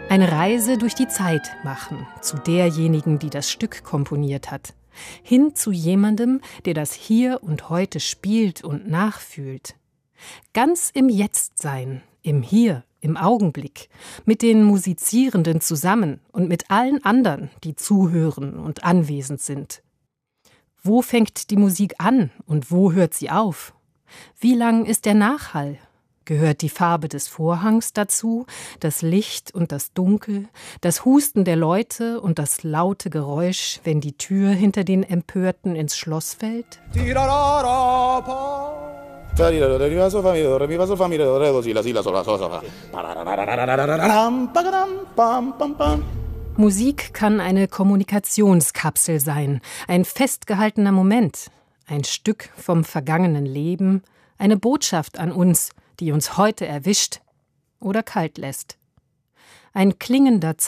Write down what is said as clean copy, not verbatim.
Eine Reise durch die Zeit machen, zu derjenigen, die das Stück komponiert hat. Hin zu jemandem, der das Hier und Heute spielt und nachfühlt. Ganz im Jetzt-Sein, im Hier, im Augenblick, mit den Musizierenden zusammen und mit allen anderen, die zuhören und anwesend sind. Wo fängt die Musik an und wo hört sie auf? Wie lang ist der Nachhall? Gehört die Farbe des Vorhangs dazu, das Licht und das Dunkel, das Husten der Leute und das laute Geräusch, wenn die Tür hinter den Empörten ins Schloss fällt? Musik kann eine Kommunikationskapsel sein, ein festgehaltener Moment, ein Stück vom vergangenen Leben, eine Botschaft an uns, die uns heute erwischt oder kalt lässt. Ein klingender